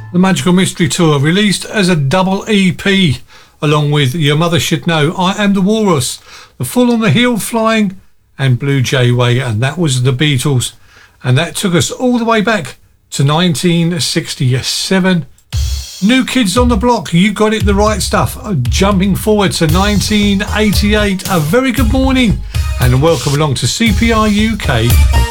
The Magical Mystery Tour, released as a double EP, along with Your Mother Should Know, I Am the Walrus, The Fall on the Hill Flying, and Blue Jay Way, and that was the Beatles. And that took us all the way back to 1967. New Kids on the Block, you got it, the right stuff. Jumping forward to 1988, a very good morning and welcome along to CPR UK.